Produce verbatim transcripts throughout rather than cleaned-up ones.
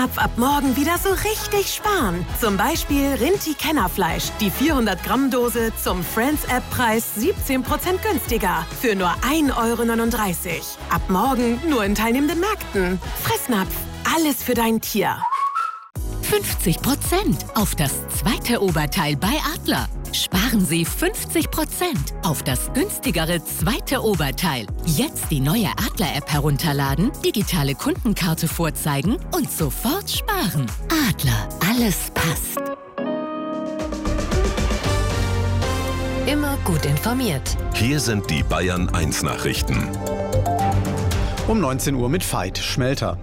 Fressnapf ab morgen wieder so richtig sparen. Zum Beispiel Rinti-Kennerfleisch. Die vierhundert Gramm Dose zum Friends-App-Preis siebzehn Prozent günstiger. Für nur ein Euro neununddreißig. Ab morgen nur in teilnehmenden Märkten. Fressnapf. Alles für dein Tier. fünfzig Prozent auf das zweite Oberteil bei Adler. Sparen Sie fünfzig Prozent auf das günstigere zweite Oberteil. Jetzt die neue Adler-App herunterladen, digitale Kundenkarte vorzeigen und sofort sparen. Adler, alles passt. Immer gut informiert. Hier sind die Bayern eins Nachrichten. Um neunzehn Uhr mit Veit Schmelter.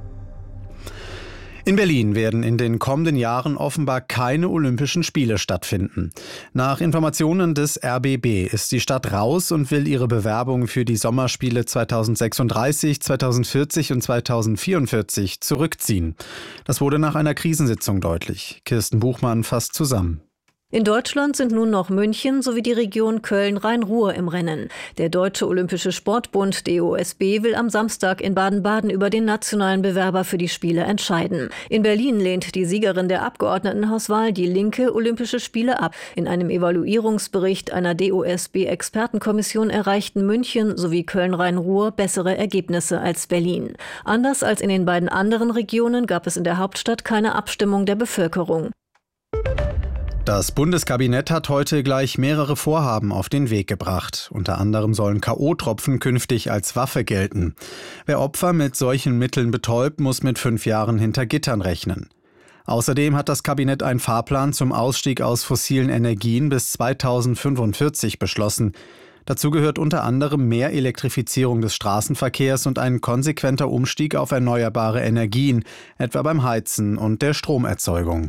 In Berlin werden in den kommenden Jahren offenbar keine Olympischen Spiele stattfinden. Nach Informationen des R B B ist die Stadt raus und will ihre Bewerbung für die Sommerspiele zweitausendsechsunddreißig, zweitausendvierzig und zweitausendvierundvierzig zurückziehen. Das wurde nach einer Krisensitzung deutlich. Kirsten Buchmann fasst zusammen. In Deutschland sind nun noch München sowie die Region Köln-Rhein-Ruhr im Rennen. Der Deutsche Olympische Sportbund D O S B will am Samstag in Baden-Baden über den nationalen Bewerber für die Spiele entscheiden. In Berlin lehnt die Siegerin der Abgeordnetenhauswahl, die Linke, Olympische Spiele ab. In einem Evaluierungsbericht einer D O S B-Expertenkommission erreichten München sowie Köln-Rhein-Ruhr bessere Ergebnisse als Berlin. Anders als in den beiden anderen Regionen gab es in der Hauptstadt keine Abstimmung der Bevölkerung. Das Bundeskabinett hat heute gleich mehrere Vorhaben auf den Weg gebracht. Unter anderem sollen K O-Tropfen künftig als Waffe gelten. Wer Opfer mit solchen Mitteln betäubt, muss mit fünf Jahren hinter Gittern rechnen. Außerdem hat das Kabinett einen Fahrplan zum Ausstieg aus fossilen Energien bis zweitausendfünfundvierzig beschlossen. Dazu gehört unter anderem mehr Elektrifizierung des Straßenverkehrs und ein konsequenter Umstieg auf erneuerbare Energien, etwa beim Heizen und der Stromerzeugung.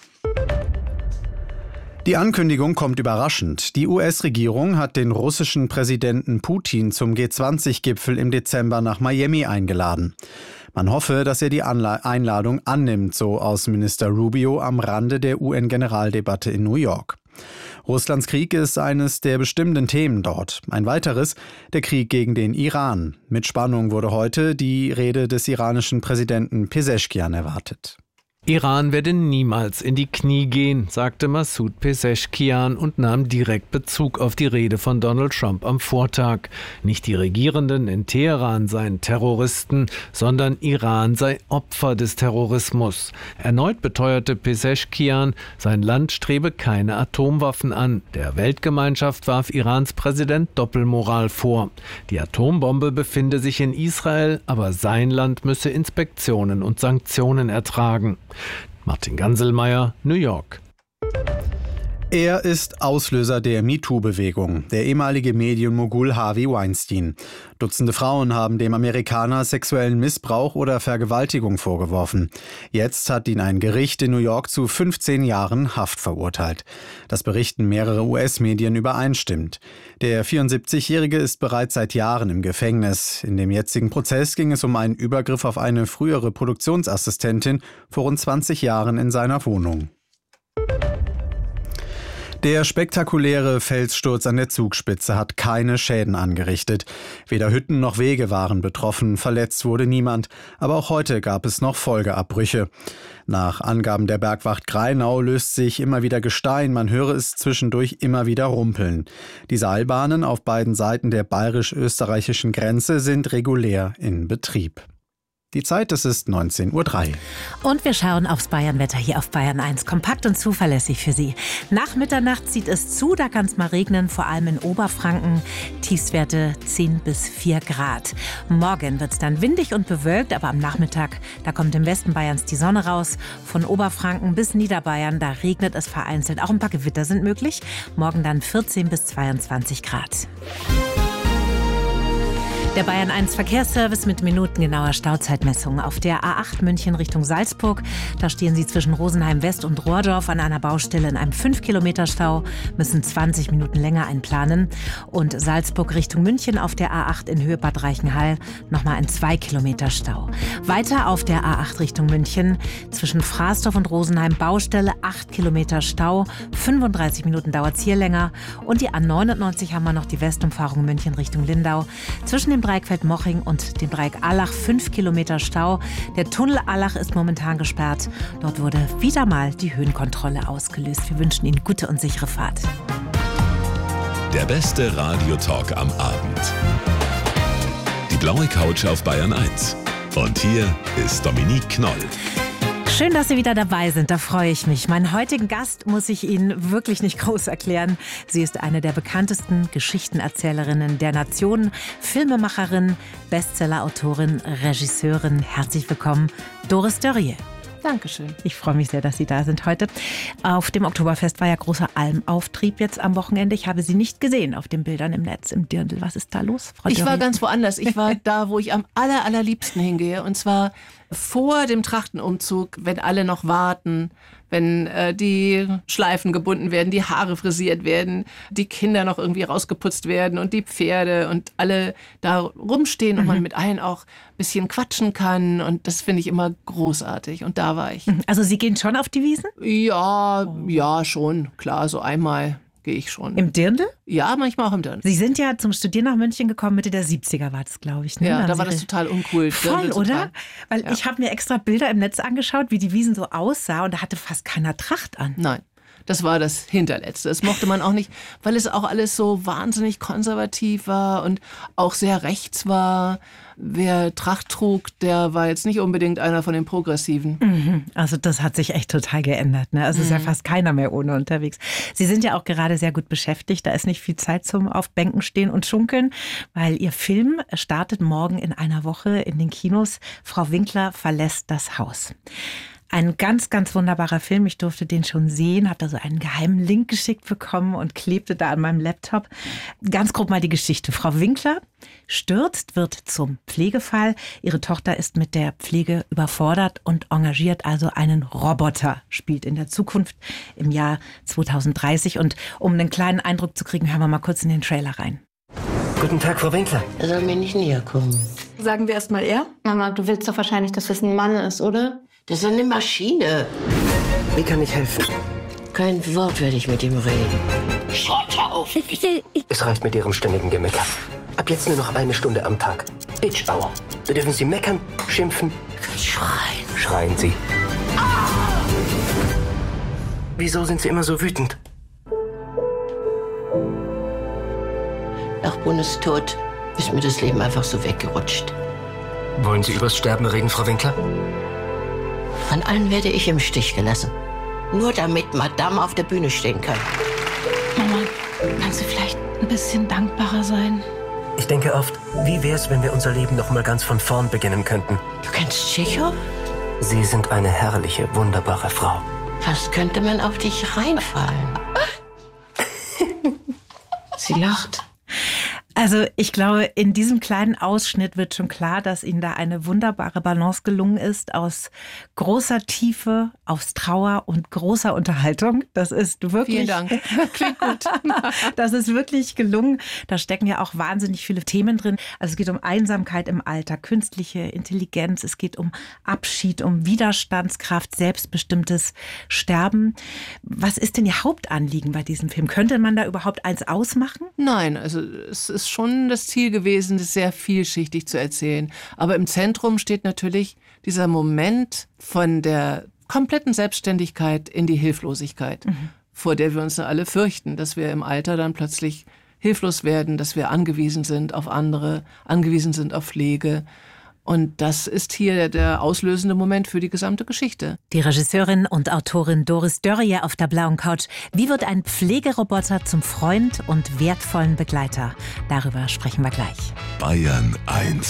Die Ankündigung kommt überraschend. Die U S-Regierung hat den russischen Präsidenten Putin zum G zwanzig Gipfel im Dezember nach Miami eingeladen. Man hoffe, dass er die Anla- Einladung annimmt, so Außenminister Rubio am Rande der U N-Generaldebatte in New York. Russlands Krieg ist eines der bestimmenden Themen dort. Ein weiteres, der Krieg gegen den Iran. Mit Spannung wurde heute die Rede des iranischen Präsidenten Peseschkian erwartet. Iran werde niemals in die Knie gehen, sagte Massoud Peseschkian und nahm direkt Bezug auf die Rede von Donald Trump am Vortag. Nicht die Regierenden in Teheran seien Terroristen, sondern Iran sei Opfer des Terrorismus. Erneut beteuerte Peseschkian, sein Land strebe keine Atomwaffen an. Der Weltgemeinschaft warf Irans Präsident Doppelmoral vor. Die Atombombe befinde sich in Israel, aber sein Land müsse Inspektionen und Sanktionen ertragen. Martin Ganselmeier, New York. Er ist Auslöser der MeToo-Bewegung, der ehemalige Medienmogul Harvey Weinstein. Dutzende Frauen haben dem Amerikaner sexuellen Missbrauch oder Vergewaltigung vorgeworfen. Jetzt hat ihn ein Gericht in New York zu fünfzehn Jahren Haft verurteilt. Das berichten mehrere U S-Medien übereinstimmend. Der vierundsiebzigjährige ist bereits seit Jahren im Gefängnis. In dem jetzigen Prozess ging es um einen Übergriff auf eine frühere Produktionsassistentin vor rund zwanzig Jahren in seiner Wohnung. Der spektakuläre Felssturz an der Zugspitze hat keine Schäden angerichtet. Weder Hütten noch Wege waren betroffen, verletzt wurde niemand. Aber auch heute gab es noch Folgeabbrüche. Nach Angaben der Bergwacht Grainau löst sich immer wieder Gestein, man höre es zwischendurch immer wieder rumpeln. Die Seilbahnen auf beiden Seiten der bayerisch-österreichischen Grenze sind regulär in Betrieb. Die Zeit, es ist neunzehn Uhr drei. Und wir schauen aufs Bayernwetter hier auf Bayern eins. Kompakt und zuverlässig für Sie. Nach Mitternacht zieht es zu, da kann es mal regnen, vor allem in Oberfranken. Tiefstwerte zehn bis vier Grad. Morgen wird es dann windig und bewölkt, aber am Nachmittag, da kommt im Westen Bayerns die Sonne raus. Von Oberfranken bis Niederbayern, da regnet es vereinzelt. Auch ein paar Gewitter sind möglich. Morgen dann vierzehn bis zweiundzwanzig Grad. Der Bayern eins Verkehrsservice mit minutengenauer Stauzeitmessung. Auf der A acht München Richtung Salzburg, da stehen Sie zwischen Rosenheim West und Rohrdorf an einer Baustelle in einem fünf Kilometer Stau, müssen zwanzig Minuten länger einplanen. Und Salzburg Richtung München auf der A acht in Höhe Bad Reichenhall nochmal ein zwei Kilometer Stau. Weiter auf der A acht Richtung München zwischen Fraßdorf und Rosenheim Baustelle, acht Kilometer Stau, fünfunddreißig Minuten dauert es hier länger. Und die A neunundneunzig haben wir noch die Westumfahrung München Richtung Lindau. Zwischen dem zwischen Breikfeld-Moching und dem Breik-Allach fünf Kilometer Stau. Der Tunnel Allach ist momentan gesperrt. Dort wurde wieder mal die Höhenkontrolle ausgelöst. Wir wünschen Ihnen gute und sichere Fahrt. Der beste Radiotalk am Abend. Die blaue Couch auf Bayern eins. Und hier ist Dominique Knoll. Schön, dass Sie wieder dabei sind, da freue ich mich. Meinen heutigen Gast muss ich Ihnen wirklich nicht groß erklären. Sie ist eine der bekanntesten Geschichtenerzählerinnen der Nation, Filmemacherin, Bestsellerautorin, Regisseurin. Herzlich willkommen, Doris Dörrie. Dankeschön. Ich freue mich sehr, dass Sie da sind heute. Auf dem Oktoberfest war ja großer Almauftrieb jetzt am Wochenende. Ich habe Sie nicht gesehen auf den Bildern im Netz, im Dirndl. Was ist da los, Frau Ich Dörrie? war ganz woanders. Ich war da, wo ich am aller, allerliebsten hingehe. Und zwar vor dem Trachtenumzug, wenn alle noch warten, wenn äh, die Schleifen gebunden werden, die Haare frisiert werden, die Kinder noch irgendwie rausgeputzt werden und die Pferde und alle da rumstehen und mhm. man mit allen auch ein bisschen quatschen kann. Und das finde ich immer großartig. Und da war ich. Also Sie gehen schon auf die Wiesn? Ja, ja, schon. Klar, so einmal gehe ich schon. Im Dirndl? Ja, manchmal auch im Dirndl. Sie sind ja zum Studieren nach München gekommen, Mitte der siebziger war das, glaube ich. Ne? Ja, da, da war das total uncool. Voll, Dirndl oder? Total. Weil ja. ich habe mir extra Bilder im Netz angeschaut, wie die Wiesn so aussah und da hatte fast keiner Tracht an. Nein. Das war das Hinterletzte. Das mochte man auch nicht, weil es auch alles so wahnsinnig konservativ war und auch sehr rechts war. Wer Tracht trug, der war jetzt nicht unbedingt einer von den Progressiven. Mhm. Also das hat sich echt total geändert. Ne? Also mhm. ist ja fast keiner mehr ohne unterwegs. Sie sind ja auch gerade sehr gut beschäftigt. Da ist nicht viel Zeit zum auf Bänken stehen und schunkeln, weil Ihr Film startet morgen in einer Woche in den Kinos. Frau Winkler verlässt das Haus. Ein ganz, ganz wunderbarer Film. Ich durfte den schon sehen, habe da so einen geheimen Link geschickt bekommen und klebte da an meinem Laptop. Ganz grob mal die Geschichte. Frau Winkler stürzt, wird zum Pflegefall. Ihre Tochter ist mit der Pflege überfordert und engagiert also einen Roboter. Spielt in der Zukunft im Jahr zweitausenddreißig. Und um einen kleinen Eindruck zu kriegen, hören wir mal kurz in den Trailer rein. Guten Tag, Frau Winkler. Er soll mir nicht näher kommen. Sagen wir erst mal er? Mama, du willst doch wahrscheinlich, dass das ein Mann ist, oder? Das ist eine Maschine. Wie kann ich helfen? Kein Wort werde ich mit ihm reden. Schaut auf! Es reicht mit Ihrem ständigen Gemecker. Ab jetzt nur noch eine Stunde am Tag. Each hour. Da dürfen Sie meckern, schimpfen. Schreien. Schreien Sie. Ah! Wieso sind Sie immer so wütend? Nach Bundes Tod ist mir das Leben einfach so weggerutscht. Wollen Sie übers Sterben reden, Frau Winkler? An allen werde ich im Stich gelassen. Nur damit Madame auf der Bühne stehen kann. Mama, kannst du vielleicht ein bisschen dankbarer sein? Ich denke oft, wie wär's, wenn wir unser Leben noch mal ganz von vorn beginnen könnten? Du kennst Tschechow? Sie sind eine herrliche, wunderbare Frau. Fast könnte man auf dich reinfallen. Sie lacht. Also ich glaube, in diesem kleinen Ausschnitt wird schon klar, dass Ihnen da eine wunderbare Balance gelungen ist aus großer Tiefe, aus Trauer und großer Unterhaltung. Das ist wirklich... Vielen Dank. Klingt gut. Das ist wirklich gelungen. Da stecken ja auch wahnsinnig viele Themen drin. Also es geht um Einsamkeit im Alter, künstliche Intelligenz, es geht um Abschied, um Widerstandskraft, selbstbestimmtes Sterben. Was ist denn Ihr Hauptanliegen bei diesem Film? Könnte man da überhaupt eins ausmachen? Nein, also es ist schon das Ziel gewesen, das sehr vielschichtig zu erzählen. Aber im Zentrum steht natürlich dieser Moment von der kompletten Selbstständigkeit in die Hilflosigkeit, mhm. vor der wir uns alle fürchten, dass wir im Alter dann plötzlich hilflos werden, dass wir angewiesen sind auf andere, angewiesen sind auf Pflege. Und das ist hier der auslösende Moment für die gesamte Geschichte. Die Regisseurin und Autorin Doris Dörrie auf der blauen Couch. Wie wird ein Pflegeroboter zum Freund und wertvollen Begleiter? Darüber sprechen wir gleich. Bayern eins.